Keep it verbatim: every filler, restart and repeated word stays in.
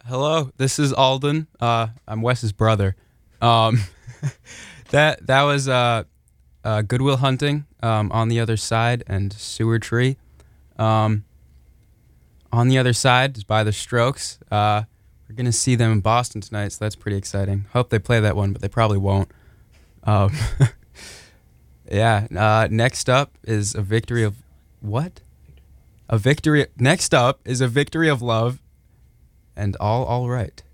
Hello, this is Alden. Uh, I'm Wes's brother. Um, that that was uh, uh, Goodwill Hunting, um, On the Other Side, and Sewer Tree. Um, On the Other Side is by The Strokes. Uh, we're gonna see them in Boston tonight, so that's pretty exciting. Hope they play that one, but they probably won't. Um, yeah. Uh, next up is a victory of what? A victory. Next up is a victory of love, and all all right.